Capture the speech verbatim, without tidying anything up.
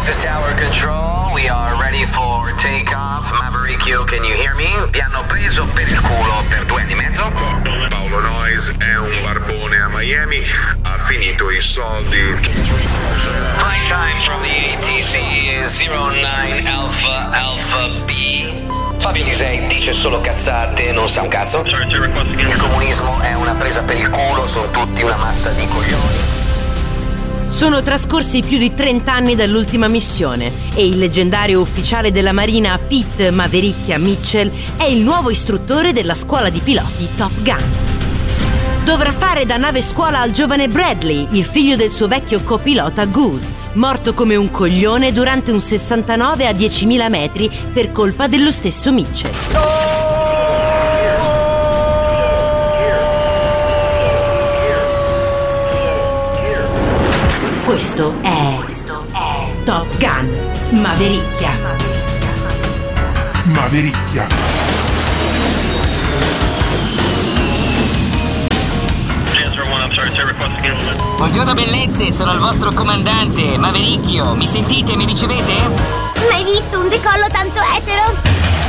This is Tower Control. We are ready for takeoff. Mavericchio, can you hear me? Vi hanno preso per il culo per due anni e mezzo. Paolo Noyes è un barbone a Miami. Ha finito i soldi. Flight time from the A T C is zero nine Alpha Alpha B. Fabio Lisei dice solo cazzate, non sa un cazzo. Il comunismo è una presa per il culo, sono tutti una massa di coglioni. Sono trascorsi più di trenta anni dall'ultima missione e il leggendario ufficiale della Marina Pete Mavericchia Mitchell è il nuovo istruttore della scuola di piloti Top Gun. Dovrà fare da nave scuola al giovane Bradley, il figlio del suo vecchio copilota Goose, morto come un coglione durante un sessantanove a diecimila metri per colpa dello stesso Mitchell. Questo è Top Gun Mavericchia. Mavericchia. Buongiorno bellezze, sono il vostro comandante, Mavericchio. Mi sentite? Mi ricevete? Mai visto un decollo tanto etero?